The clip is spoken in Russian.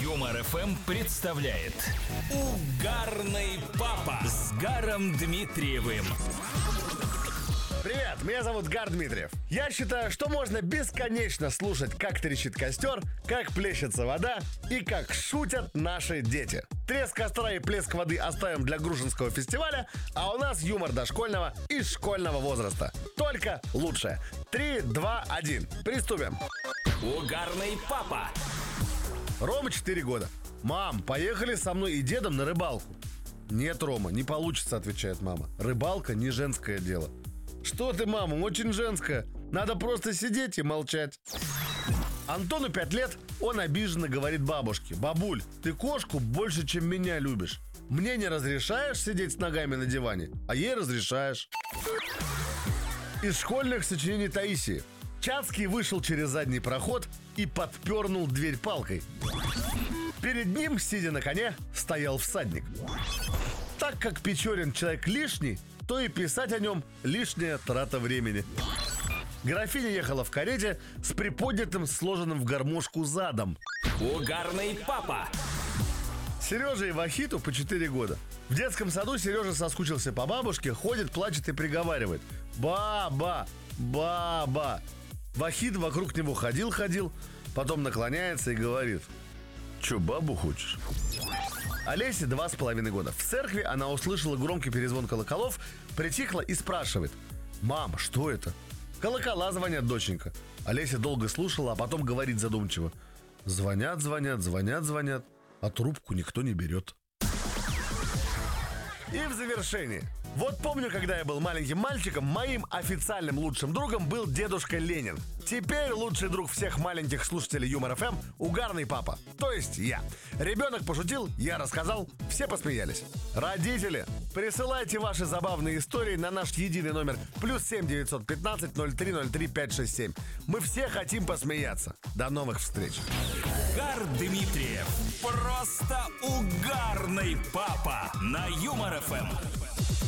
Юмор ФМ представляет Угарный папа с Гаром Дмитриевым. Привет, меня зовут Гар Дмитриев. Я считаю, что можно бесконечно слушать, как трещит костер, как плещется вода и как шутят наши дети. Треск костра и плеск воды оставим для Грушинского фестиваля, а у нас юмор дошкольного и школьного возраста. Только лучшее. 3, 2, 1. Приступим. Угарный папа. Рома 4 года. Мам, поехали со мной и дедом на рыбалку. Нет, Рома, не получится, отвечает мама. Рыбалка не женское дело. Что ты, мама, очень женское. Надо просто сидеть и молчать. Антону 5 лет, он обиженно говорит бабушке: бабуль, ты кошку больше, чем меня любишь. Мне не разрешаешь сидеть с ногами на диване, а ей разрешаешь. Из школьных сочинений Таисии. Чацкий вышел через задний проход и подпернул дверь палкой. Перед ним, сидя на коне, стоял всадник. Так как Печорин человек лишний, то и писать о нем лишняя трата времени. Графиня ехала в карете с приподнятым, сложенным в гармошку задом. Угарный папа. Сереже и Вахиту по 4 года. В детском саду Сережа соскучился по бабушке, ходит, плачет и приговаривает: баба, баба. Вахит вокруг него ходил, потом наклоняется и говорит: чё, бабу хочешь? Олесе 2,5 года. В церкви она услышала громкий перезвон колоколов, притихла и спрашивает: мам, что это? Колокола звонят, доченька. Олеся долго слушала, а потом говорит задумчиво: звонят, а трубку никто не берет. И в завершении. Вот помню, когда я был маленьким мальчиком, моим официальным лучшим другом был дедушка Ленин. Теперь лучший друг всех маленьких слушателей Юмор ФМ – Угарный папа, то есть я. Ребенок пошутил, я рассказал, все посмеялись. Родители, присылайте ваши забавные истории на наш единый номер +7 915 0303 567. Мы все хотим посмеяться. До новых встреч. Гар Дмитриев. Просто угарный папа на Юмор ФМ.